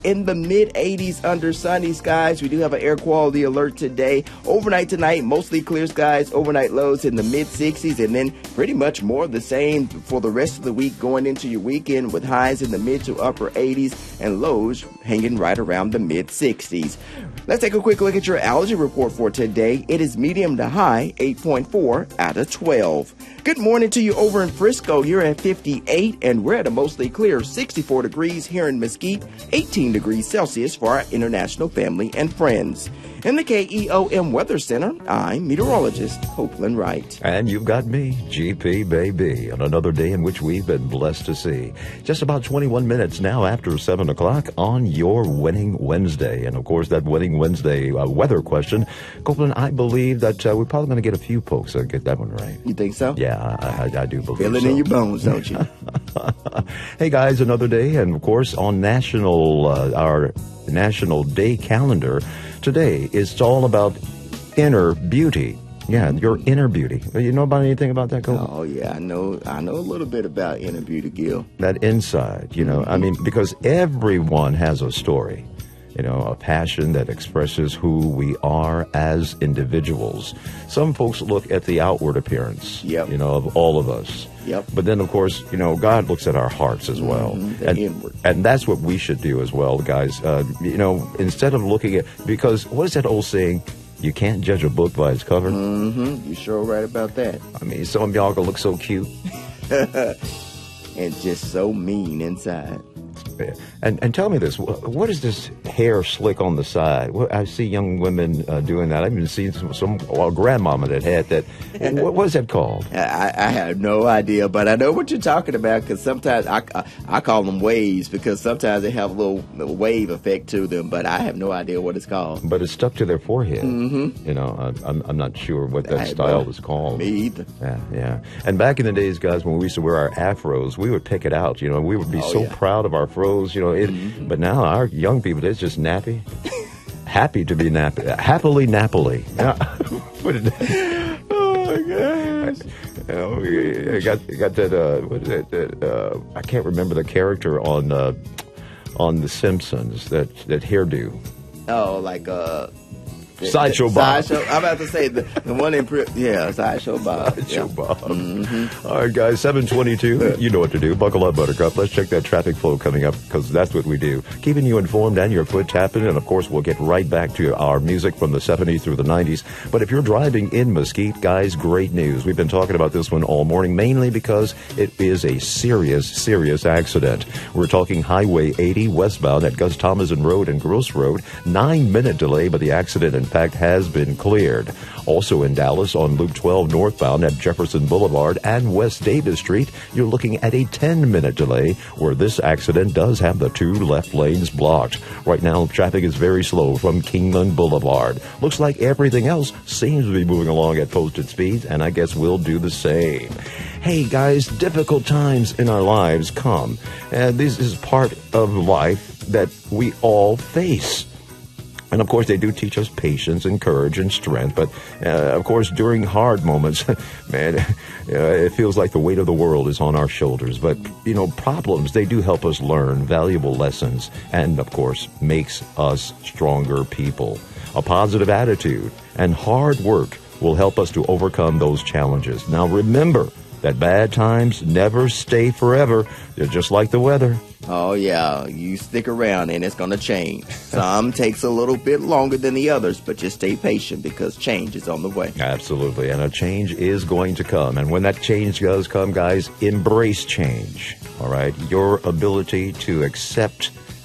In the mid-80s under sunny skies. We do have an air quality alert today. Overnight tonight, mostly clear skies. Overnight lows in the mid-60s, and then pretty much more of the same for the rest of the week going into your weekend, with highs in the mid to upper 80s and lows hanging right around the mid-60s. Let's take a quick look at your allergy report for today. It is medium to high, 8.4 out of 12. Good morning to you over in Frisco. You're at 58, and we're at a mostly clear 64 degrees here in Mesquite, 18 degrees Celsius for our international family and friends. In the KEOM Weather Center, I'm meteorologist Copeland Wright. And you've got me, GP Baby, on another day in which we've been blessed to see. Just about 21 minutes now after 7 o'clock on your Winning Wednesday. And, of course, that Winning Wednesday weather question, Copeland, I believe that we're probably going to get a few folks that get that one right. You think so? Yeah, I do believe so. Feel it in your bones, don't you? Hey, guys, another day. And, of course, on our National Day calendar, today is all about inner beauty. Yeah, your inner beauty. You know about anything about that, Cole? Oh, yeah, I know a little bit about inner beauty, Gil. That inside, I mean, because everyone has a story, a passion that expresses who we are as individuals. Some folks look at the outward appearance, of all of us. Yep. But then, of course, God looks at our hearts as well. And that's what we should do as well, guys. Instead of looking at, because what is that old saying? You can't judge a book by its cover. Mm-hmm. You're sure right about that. I mean, some of y'all can look so cute. And just so mean inside. And tell me this, what is this hair slick on the side? I see young women doing that. I've even seen some grandmama that had that. What is that called? I have no idea, but I know what you're talking about, because sometimes I call them waves, because sometimes they have a little wave effect to them, but I have no idea what it's called. But it's stuck to their forehead. Mm-hmm. I'm not sure what that style is called. Me either. Yeah. And back in the days, guys, when we used to wear our afros, we would pick it out. We would be proud of our fros. But now our young people, they're just nappy. Happy to be nappy. Happily nappily. Oh, my gosh. I got that, what is it? I can't remember the character on The Simpsons, that hairdo. Oh, like, Sideshow Bob. I'm about to say the one in Sideshow Bob. Sideshow Bob. Mm-hmm. All right, guys, 7:22. You know what to do. Buckle up, Buttercup. Let's check that traffic flow coming up, because that's what we do. Keeping you informed and your foot tapping. And, of course, we'll get right back to our music from the 70s through the 90s. But if you're driving in Mesquite, guys, great news. We've been talking about this one all morning, mainly because it is a serious accident. We're talking Highway 80 westbound at Gus Thomason Road and Gross Road. 9-minute delay, but the accident, in fact, has been cleared. Also in Dallas, on Loop 12 northbound at Jefferson Boulevard and West Davis Street, you're looking at a 10-minute delay, where this accident does have the 2 left lanes blocked. Right now, traffic is very slow from Kingman Boulevard. Looks like everything else seems to be moving along at posted speeds, and I guess we'll do the same. Hey, guys, difficult times in our lives come, and this is part of life that we all face. And, of course, they do teach us patience and courage and strength. But, of course, during hard moments, man, it feels like the weight of the world is on our shoulders. But, problems, they do help us learn valuable lessons and, of course, makes us stronger people. A positive attitude and hard work will help us to overcome those challenges. Now, remember that bad times never stay forever. They're just like the weather. Oh, yeah. You stick around and it's going to change. Some takes a little bit longer than the others, but just stay patient, because change is on the way. Absolutely. And a change is going to come. And when that change does come, guys, embrace change. All right? Your ability to accept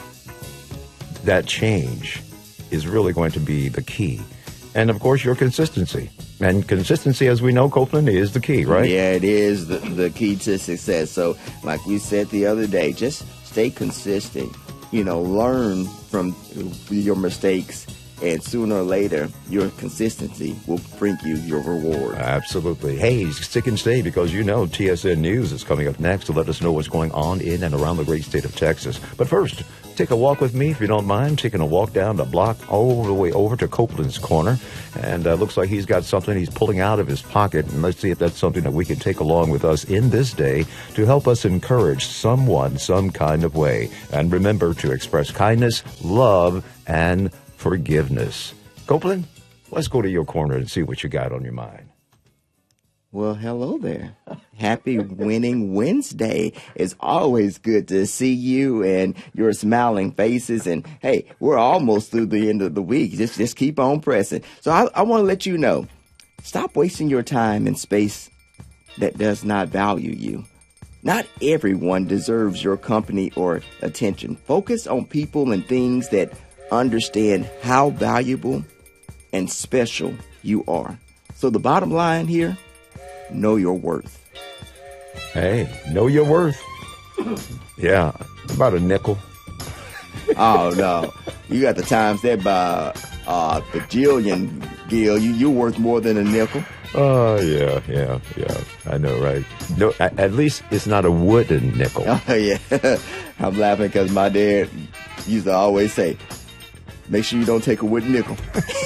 that change is really going to be the key. And, of course, your consistency. And consistency, as we know, Copeland, is the key, right? Yeah, it is the key to success. So, like we said the other day, just stay consistent. Learn from your mistakes and sooner or later, your consistency will bring you your reward. Absolutely. Hey, stick and stay, because you know TSN News is coming up next to let us know what's going on in and around the great state of Texas. But first, take a walk with me, if you don't mind, taking a walk down the block all the way over to Copeland's Corner. And looks like he's got something he's pulling out of his pocket. And let's see if that's something that we can take along with us in this day to help us encourage someone some kind of way. And remember to express kindness, love, and forgiveness. Copeland, let's go to your corner and see what you got on your mind. Well, hello there. Happy Winning Wednesday. It's always good to see you and your smiling faces. And hey, we're almost through the end of the week. Just keep on pressing. So I want to let you know, stop wasting your time in space that does not value you. Not everyone deserves your company or attention. Focus on people and things that understand how valuable and special you are. So the bottom line here, know your worth. Hey, know your worth. Yeah, about a nickel. Oh, no. You got to times that by bajillion, Gil. You're worth more than a nickel. Oh, yeah. I know, right? No, at least it's not a wooden nickel. Oh, yeah. I'm laughing because my dad used to always say, make sure you don't take a wooden nickel.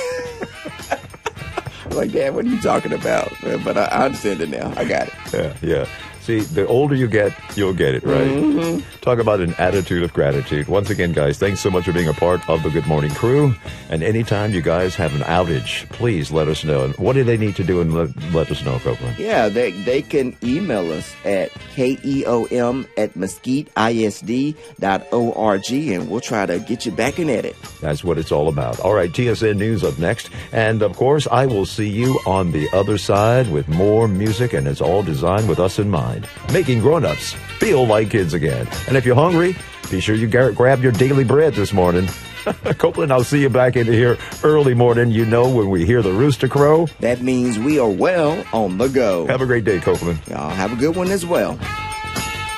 I'm like, Dad, what are you talking about? But I understand it now. I got it. Yeah. See, the older you get, you'll get it, right? Mm-hmm. Talk about an attitude of gratitude. Once again, guys, thanks so much for being a part of the Good Morning Crew. And anytime you guys have an outage, please let us know. And what do they need to do, and let us know, Copeland? Yeah, they can email us at keom@mesquiteisd.org, and we'll try to get you back in at it. That's what it's all about. All right, TSN News up next. And, of course, I will see you on the other side with more music, and it's all designed with us in mind. Making grown-ups feel like kids again. And if you're hungry, be sure you grab your daily bread this morning. Copeland, I'll see you back into here early morning. You know, when we hear the rooster crow, that means we are well on the go. Have a great day, Copeland. Y'all have a good one as well.